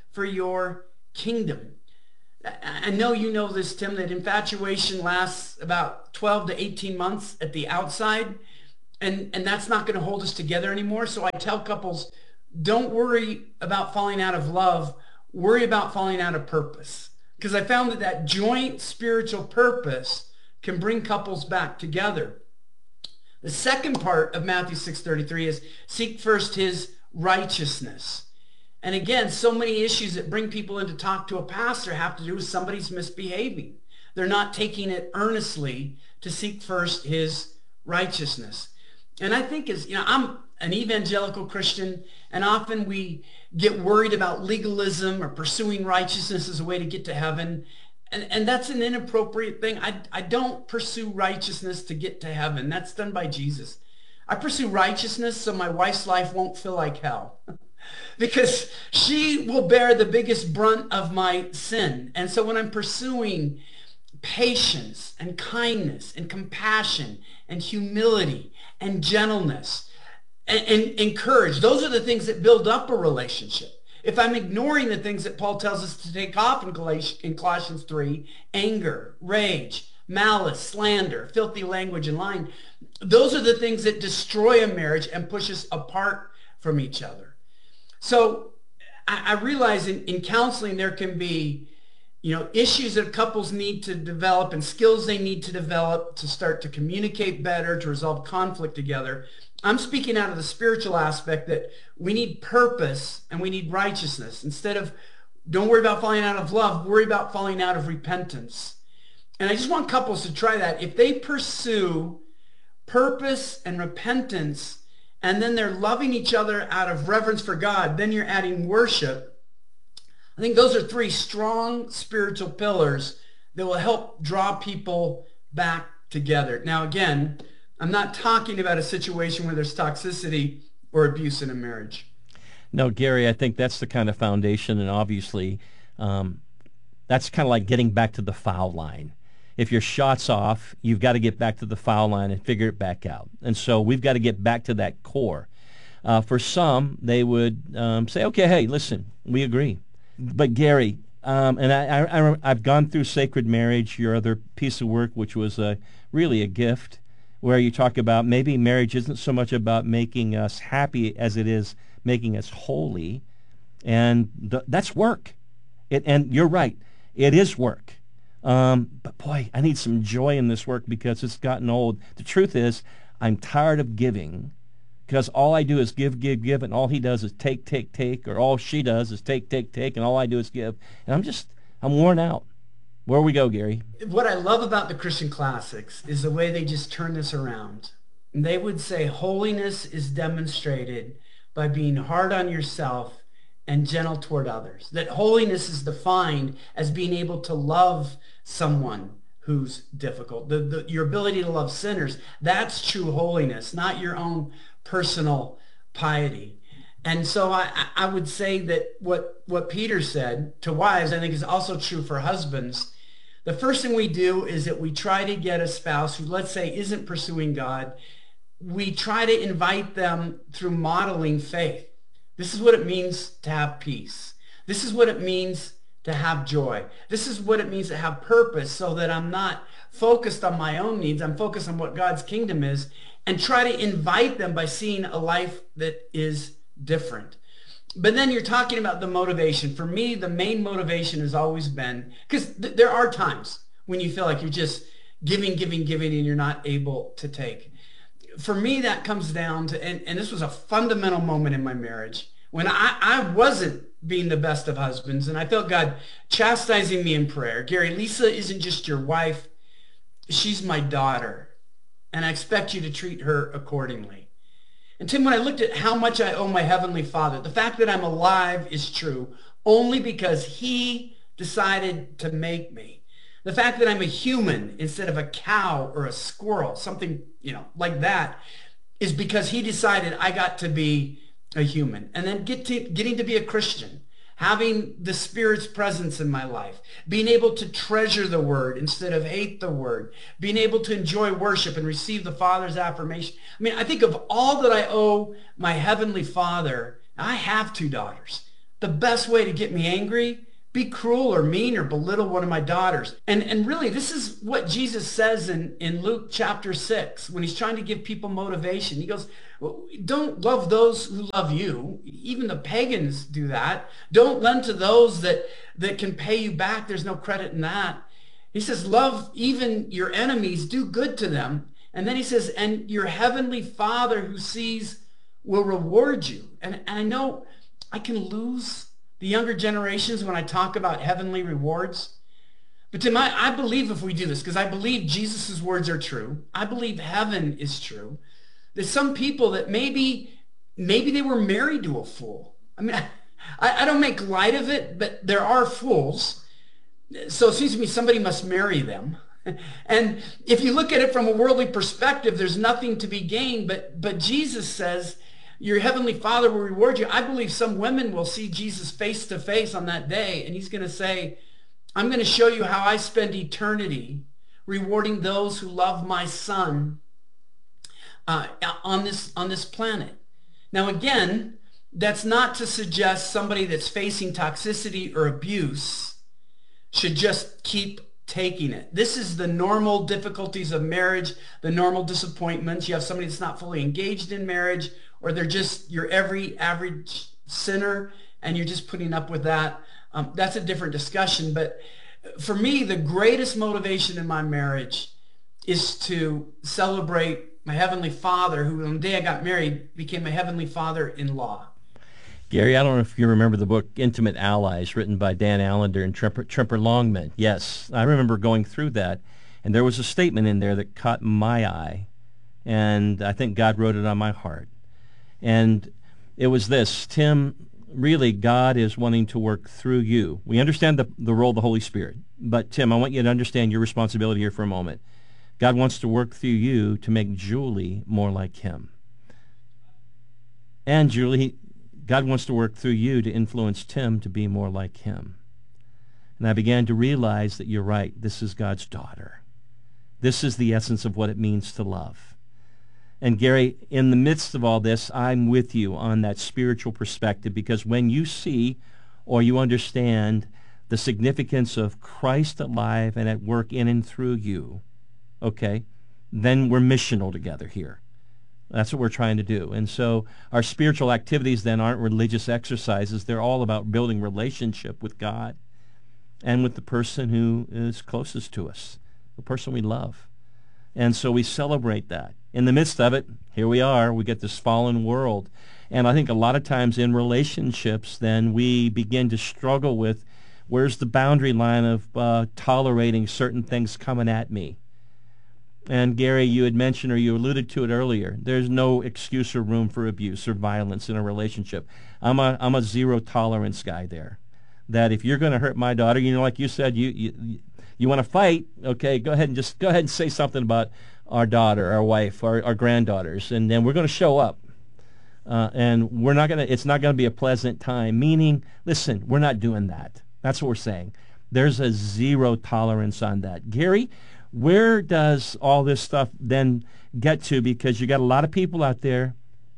for your kingdom. I know you know this, Tim, that infatuation lasts about twelve to eighteen months at the outside, and, and that's not going to hold us together anymore. So I tell couples, don't worry about falling out of love, worry about falling out of purpose. Because I found that that joint spiritual purpose can bring couples back together. The second part of Matthew six thirty-three is seek first his righteousness. And again, so many issues that bring people in to talk to a pastor have to do with somebody's misbehaving. They're not taking it earnestly to seek first his righteousness. And I think as, you know, I'm an evangelical Christian, and often we get worried about legalism or pursuing righteousness as a way to get to heaven. And, and that's an inappropriate thing. I, I don't pursue righteousness to get to heaven. That's done by Jesus. I pursue righteousness so my wife's life won't feel like hell. Because she will bear the biggest brunt of my sin. And so when I'm pursuing patience and kindness and compassion and humility and gentleness and, and, and courage, those are the things that build up a relationship. If I'm ignoring the things that Paul tells us to take off in Colossians, in Colossians three, anger, rage, malice, slander, filthy language, and lying, those are the things that destroy a marriage and push us apart from each other. So I, I realize in, in counseling there can be, you know, issues that couples need to develop and skills they need to develop to start to communicate better, to resolve conflict together. I'm speaking out of the spiritual aspect that we need purpose and we need righteousness. Instead of, don't worry about falling out of love, worry about falling out of repentance. And I just want couples to try that. If they pursue purpose and repentance, and then they're loving each other out of reverence for God, then you're adding worship. I think those are three strong spiritual pillars that will help draw people back together. Now, again, I'm not talking about a situation where there's toxicity or abuse in a marriage. No, Gary, I think that's the kind of foundation, and obviously um, that's kind of like getting back to the foul line. If your shot's off, you've got to get back to the foul line and figure it back out. And so we've got to get back to that core. Uh, for some, they would um, say, okay, hey, listen, we agree. But Gary, um, and I, I, I've gone through Sacred Marriage, your other piece of work, which was a, really a gift, where you talk about maybe marriage isn't so much about making us happy as it is making us holy. And th- that's work. It, and you're right, it is work. Um, but boy, I need some joy in this work because it's gotten old. The truth is, I'm tired of giving because all I do is give, give, give, and all he does is take, take, take, or all she does is take, take, take, and all I do is give. And I'm just, I'm worn out. Where we go, Gary? What I love about the Christian classics is the way they just turn this around. And they would say holiness is demonstrated by being hard on yourself and gentle toward others. That holiness is defined as being able to love someone who's difficult. The, the, your ability to love sinners, that's true holiness, not your own personal piety. And so I, I would say that what, what Peter said to wives, I think is also true for husbands. The first thing we do is that we try to get a spouse who, let's say, isn't pursuing God. We try to invite them through modeling faith. This is what it means to have peace. This is what it means to have joy. This is what it means to have purpose, so that I'm not focused on my own needs. I'm focused on what God's kingdom is, and try to invite them by seeing a life that is different. But then you're talking about the motivation. For me, the main motivation has always been, because th- there are times when you feel like you're just giving, giving, giving, and you're not able to take. For me, that comes down to, and, and this was a fundamental moment in my marriage, when I, I wasn't being the best of husbands, and I felt God chastising me in prayer. Gary, Lisa isn't just your wife, she's my daughter, and I expect you to treat her accordingly. And Tim, when I looked at how much I owe my Heavenly Father, the fact that I'm alive is true only because He decided to make me. The fact that I'm a human instead of a cow or a squirrel, something, you know, like that, is because He decided I got to be a human. And then get to, getting to be a Christian, having the Spirit's presence in my life, being able to treasure the Word instead of hate the Word, being able to enjoy worship and receive the Father's affirmation. I mean, I think of all that I owe my Heavenly Father. I have two daughters. the best way to get me angry, be cruel or mean or belittle one of my daughters. And, and really, this is what Jesus says in, in Luke chapter six, when he's trying to give people motivation. He goes, well, don't love those who love you. Even the pagans do that. Don't lend to those that, that can pay you back. There's no credit in that. He says, love even your enemies, do good to them. And then he says, and your heavenly Father who sees will reward you. And, and I know I can lose the younger generations when I talk about heavenly rewards. But Tim, I, I believe if we do this, because I believe Jesus' words are true. I believe heaven is true. There's some people that maybe, maybe they were married to a fool. I mean, I, I don't make light of it, but there are fools. So it seems to me somebody must marry them. And if you look at it from a worldly perspective, there's nothing to be gained. But, but Jesus says, your heavenly Father will reward you. I believe some women will see Jesus face to face on that day, and he's going to say, I'm going to show you how I spend eternity rewarding those who love my son uh, on this, on this planet. Now, again, that's not to suggest somebody that's facing toxicity or abuse should just keep taking it. This is the normal difficulties of marriage, the normal disappointments. You have somebody that's not fully engaged in marriage, or they're just your every average sinner, and you're just putting up with that. Um, that's a different discussion. But for me, the greatest motivation in my marriage is to celebrate my Heavenly Father, who on the day I got married became my Heavenly Father-in-law. Gary, I don't know if you remember the book Intimate Allies, written by Dan Allender and Tremper, Tremper Longman. Yes, I remember going through that, and there was a statement in there that caught my eye, and I think God wrote it on my heart. And it was this: Tim, really, God is wanting to work through you. We understand the, the role of the Holy Spirit, but Tim, I want you to understand your responsibility here for a moment. God wants to work through you to make Julie more like him. And Julie, God wants to work through you to influence Tim to be more like him. And I began to realize that you're right. This is God's daughter. This is the essence of what it means to love. And Gary, in the midst of all this, I'm with you on that spiritual perspective, because when you see or you understand the significance of Christ alive and at work in and through you, okay, then we're missional together here. That's what we're trying to do. And so our spiritual activities then aren't religious exercises. They're all about building relationship with God and with the person who is closest to us, the person we love. And so we celebrate that. In the midst of it, here we are. We get this fallen world. And I think a lot of times in relationships, then we begin to struggle with, where's the boundary line of uh, tolerating certain things coming at me? And Gary, you had mentioned, or you alluded to it earlier, there's no excuse or room for abuse or violence in a relationship. I'm a I'm a zero tolerance guy there. That if you're going to hurt my daughter, you know, like you said, you you, you want to fight, okay, go ahead and just go ahead and say something about our daughter, our wife, our, our granddaughters, and then we're going to show up. Uh, and we're not going to, it's not going to be a pleasant time, meaning, listen, we're not doing that. That's what we're saying. There's a zero tolerance on that. Gary, where does all this stuff then get to? Because you got a lot of people out there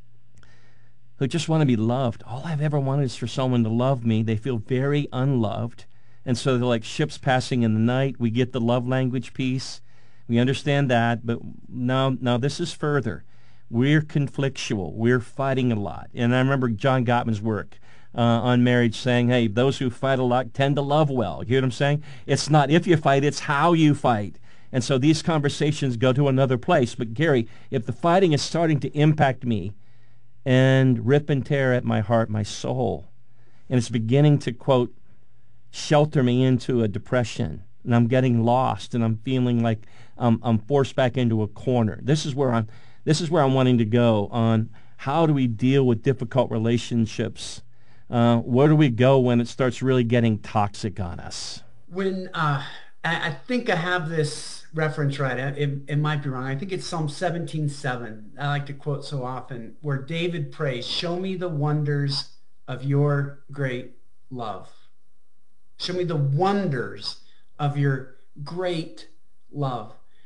who just want to be loved. All I've ever wanted is for someone to love me. They feel very unloved. And so they're like ships passing in the night. We get the love language piece. We understand that. But now, now this is further. We're conflictual. We're fighting a lot. And I remember John Gottman's work uh, on marriage saying, hey, those who fight a lot tend to love well. You hear what I'm saying? It's not if you fight, it's how you fight. And so these conversations go to another place. But Gary, if the fighting is starting to impact me and rip and tear at my heart, my soul, and it's beginning to, quote, shelter me into a depression, and I'm getting lost, and I'm feeling like um, I'm forced back into a corner. This is where I'm. This is where I'm wanting to go on how do we deal with difficult relationships. Uh, where do we go when it starts really getting toxic on us? When uh, I, I think I have this reference right. It, it might be wrong. I think it's Psalm seventeen seven. I like to quote so often, where David prays, "Show me the wonders of your great love. Show me the wonders of your great love."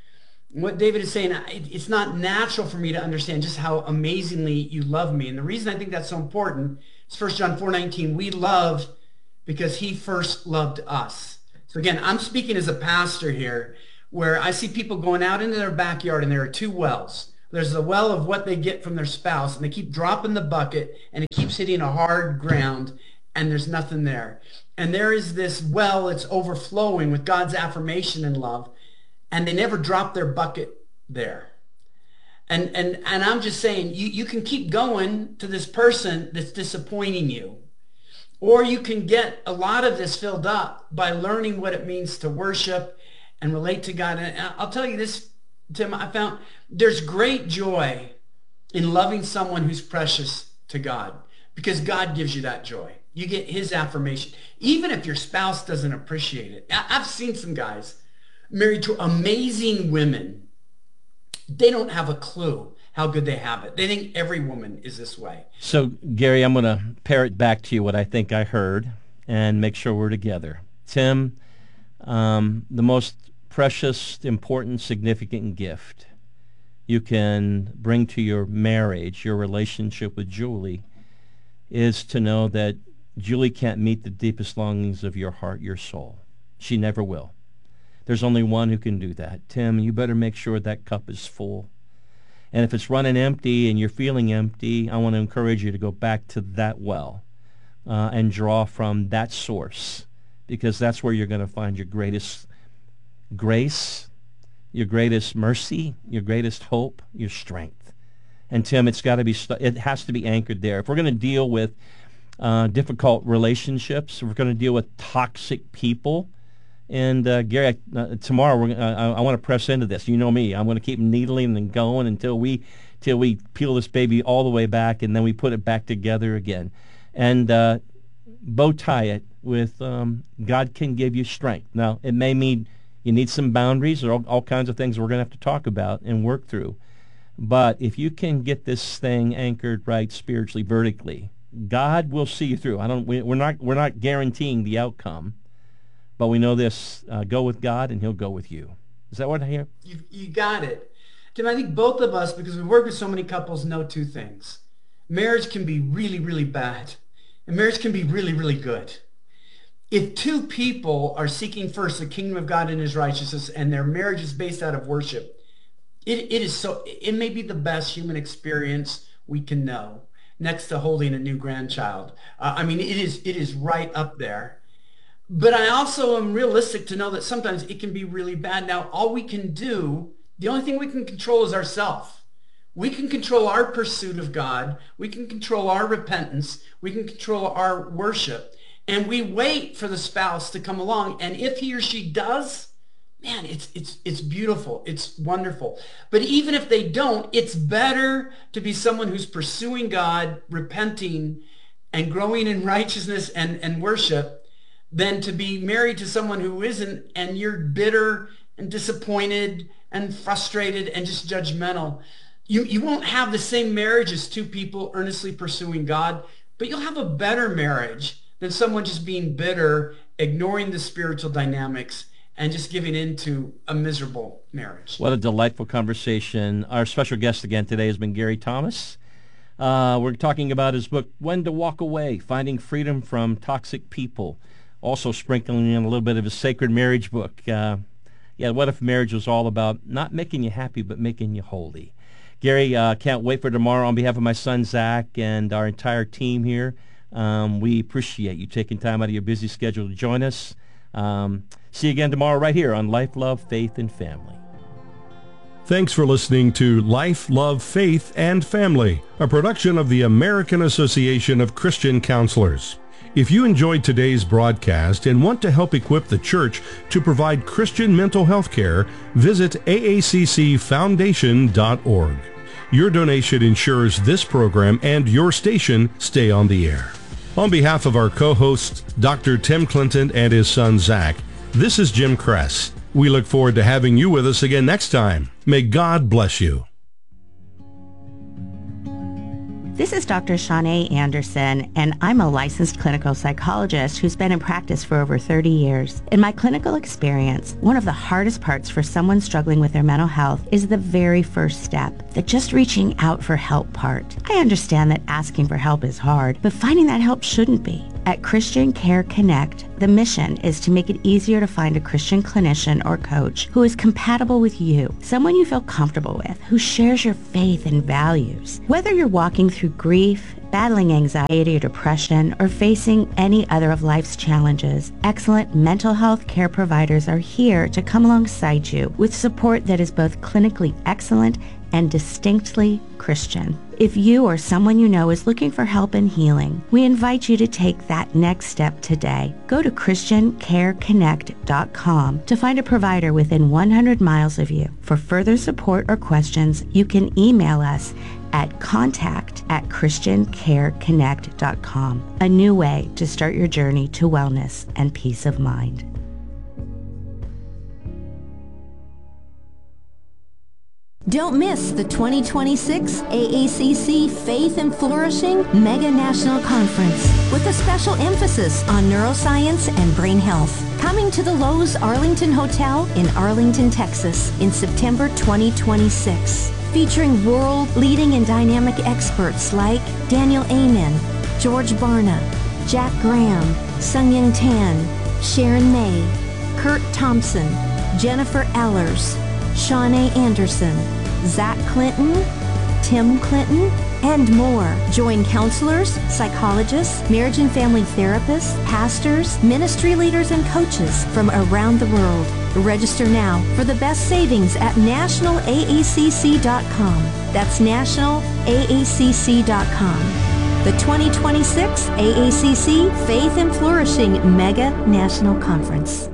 What David is saying, it's not natural for me to understand just how amazingly you love me. And the reason I think that's so important is First John four nineteen. We love because he first loved us. So again, I'm speaking as a pastor here, where I see people going out into their backyard and there are two wells. There's the well of what they get from their spouse, and they keep dropping the bucket, and it keeps hitting a hard ground, and there's nothing there. And there is this well that's overflowing with God's affirmation and love, and they never drop their bucket there. And and and I'm just saying, you, you can keep going to this person that's disappointing you. Or you can get a lot of this filled up by learning what it means to worship and relate to God. And I'll tell you this, Tim, I found there's great joy in loving someone who's precious to God, because God gives you that joy. You get his affirmation, even if your spouse doesn't appreciate it. I've seen some guys married to amazing women. They don't have a clue how good they have it. They think every woman is this way. So, Gary, I'm going to parrot back to you what I think I heard and make sure we're together. Tim, um, the most precious, important, significant gift you can bring to your marriage, your relationship with Julie, is to know that Julie can't meet the deepest longings of your heart, your soul. She never will. There's only one who can do that. Tim, you better make sure that cup is full. And if it's running empty and you're feeling empty, I want to encourage you to go back to that well uh, and draw from that source, because that's where you're going to find your greatest grace, your greatest mercy, your greatest hope, your strength. And Tim, it's got to be, it has to be anchored there. If we're going to deal with uh, difficult relationships, if we're going to deal with toxic people, and uh, Gary, uh, tomorrow we're, uh, I, I want to press into this. You know me; I'm going to keep needling and going until we, till we peel this baby all the way back, and then we put it back together again, and uh, bow tie it with um, God can give you strength. Now, it may mean you need some boundaries or all, all kinds of things we're going to have to talk about and work through. But if you can get this thing anchored right spiritually, vertically, God will see you through. I don't. We, we're not. We're not guaranteeing the outcome. But we know this, uh, go with God and he'll go with you. Is that what I hear? You, you got it. Tim, I think both of us, because we work with so many couples, know two things. Marriage can be really, really bad. And marriage can be really, really good. If two people are seeking first the kingdom of God and his righteousness, and their marriage is based out of worship, it, it is so, it may be the best human experience we can know, next to holding a new grandchild. Uh, I mean, it is, it is right up there. But I also am realistic to know that sometimes it can be really bad. Now, all we can do, the only thing we can control is ourselves. We can control our pursuit of God. We can control our repentance. We can control our worship. And we wait for the spouse to come along. And if he or she does, man, it's, it's, it's beautiful. It's wonderful. But even if they don't, it's better to be someone who's pursuing God, repenting, and growing in righteousness and, and worship, than to be married to someone who isn't, and you're bitter and disappointed and frustrated and just judgmental. You, you won't have the same marriage as two people earnestly pursuing God, but you'll have a better marriage than someone just being bitter, ignoring the spiritual dynamics, and just giving into a miserable marriage. What a delightful conversation. Our special guest again today has been Gary Thomas. Uh, we're talking about his book, When to Walk Away, Finding Freedom from Toxic People. Also sprinkling in a little bit of his Sacred Marriage book. Uh, yeah, what if marriage was all about not making you happy, but making you holy? Gary, uh, can't wait for tomorrow. On behalf of my son, Zach, and our entire team here, um, we appreciate you taking time out of your busy schedule to join us. Um, see you again tomorrow right here on Life, Love, Faith, and Family. Thanks for listening to Life, Love, Faith, and Family, a production of the American Association of Christian Counselors. If you enjoyed today's broadcast and want to help equip the church to provide Christian mental health care, visit A A C C foundation dot org. Your donation ensures this program and your station stay on the air. On behalf of our co-hosts, Doctor Tim Clinton and his son Zach, this is Jim Kress. We look forward to having you with us again next time. May God bless you. This is Doctor Shanae Anderson, and I'm a licensed clinical psychologist who's been in practice for over thirty years. In my clinical experience, one of the hardest parts for someone struggling with their mental health is the very first step, the just reaching out for help part. I understand that asking for help is hard, but finding that help shouldn't be. At Christian Care Connect, the mission is to make it easier to find a Christian clinician or coach who is compatible with you, someone you feel comfortable with, who shares your faith and values. Whether you're walking through grief, battling anxiety or depression, or facing any other of life's challenges, excellent mental health care providers are here to come alongside you with support that is both clinically excellent and distinctly Christian. If you or someone you know is looking for help and healing, we invite you to take that next step today. Go to Christian Care Connect dot com to find a provider within one hundred miles of you. For further support or questions, you can email us at contact at Christian Care Connect dot com. A new way to start your journey to wellness and peace of mind. Don't miss the twenty twenty-six A A C C Faith and Flourishing Mega National Conference with a special emphasis on neuroscience and brain health. Coming to the Lowe's Arlington Hotel in Arlington, Texas in September twenty twenty-six. Featuring world-leading and dynamic experts like Daniel Amen, George Barna, Jack Graham, Sung-Ying Tan, Sharon May, Kurt Thompson, Jennifer Ellers, Shanae Anderson, Zach Clinton, Tim Clinton, and more. Join counselors, psychologists, marriage and family therapists, pastors, ministry leaders, and coaches from around the world. Register now for the best savings at national A A C C dot com. That's national A A C C dot com. The twenty twenty-six A A C C Faith and Flourishing Mega National Conference.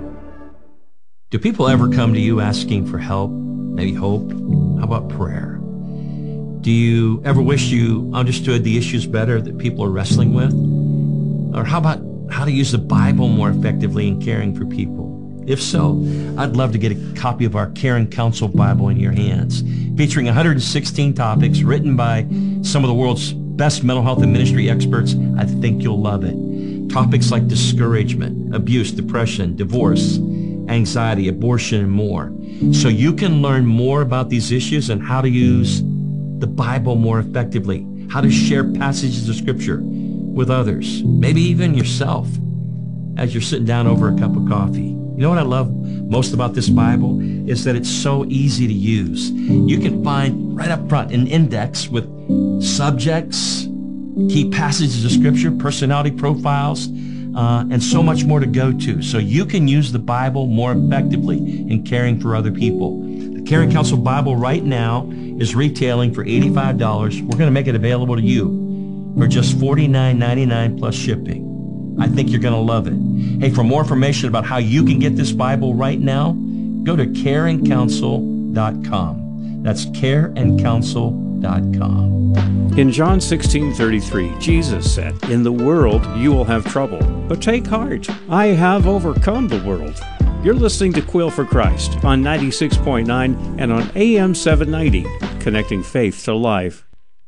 Do people ever come to you asking for help, maybe hope? How about prayer? Do you ever wish you understood the issues better that people are wrestling with? Or how about how to use the Bible more effectively in caring for people? If so, I'd love to get a copy of our Care and Counsel Bible in your hands, featuring one hundred sixteen topics written by some of the world's best mental health and ministry experts. I think you'll love it. Topics like discouragement, abuse, depression, divorce, anxiety, abortion, and more. So you can learn more about these issues and how to use the Bible more effectively, how to share passages of Scripture with others, maybe even yourself, as you're sitting down over a cup of coffee. You know what I love most about this Bible is that it's so easy to use. You can find right up front an index with subjects, key passages of Scripture, personality profiles, Uh, and so much more to go to, so you can use the Bible more effectively in caring for other people. The Care and Counsel Bible right now is retailing for eighty-five dollars. We're going to make it available to you for just forty-nine ninety-nine plus shipping. I think you're going to love it. Hey, for more information about how you can get this Bible right now, go to care and counsel dot com. That's care and counsel dot com. In John sixteen thirty-three, Jesus said, "In the world you will have trouble, but take heart. I have overcome the world." You're listening to Quill for Christ on ninety-six point nine and on A M seven ninety, connecting faith to life.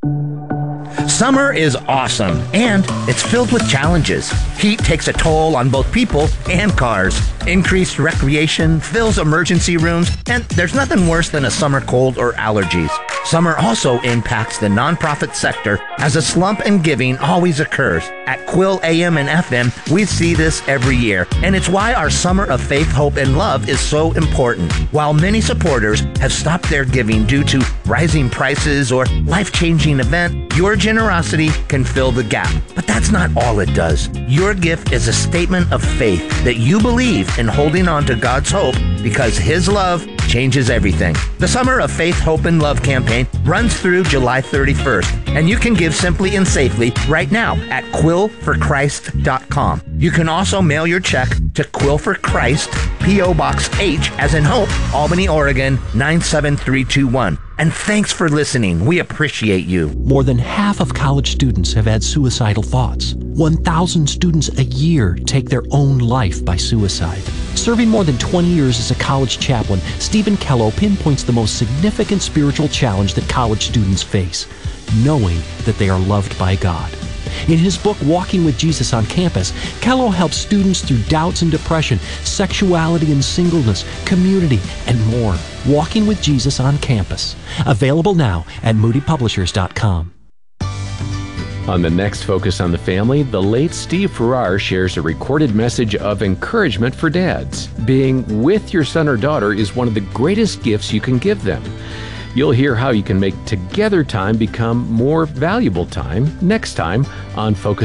Summer is awesome, and it's filled with challenges. Heat takes a toll on both people and cars. Increased recreation fills emergency rooms, and there's nothing worse than a summer cold or allergies. Summer also impacts the nonprofit sector as a slump in giving always occurs. At Quill A M and F M, we see this every year, and it's why our Summer of Faith, Hope, and Love is so important. While many supporters have stopped their giving due to rising prices or life-changing event, your generosity can fill the gap. But that's not all it does. Your gift is a statement of faith that you believe in holding on to God's hope because His love changes everything. The Summer of Faith, Hope, and Love campaign runs through July thirty-first, and you can give simply and safely right now at quill for christ dot com. You can also mail your check to Quill for Christ, P O Box H as in Hope, Albany, Oregon, nine seven three two one. And thanks for listening. We appreciate you. More than half of college students have had suicidal thoughts. one thousand students a year take their own life by suicide. Serving more than twenty years as a college chaplain, Stephen Kello pinpoints the most significant spiritual challenge that college students face: knowing that they are loved by God. In his book, Walking with Jesus on Campus, Kello helps students through doubts and depression, sexuality and singleness, community, and more. Walking with Jesus on Campus. Available now at moody publishers dot com. On the next Focus on the Family, the late Steve Farrar shares a recorded message of encouragement for dads. Being with your son or daughter is one of the greatest gifts you can give them. You'll hear how you can make together time become more valuable time next time on Focus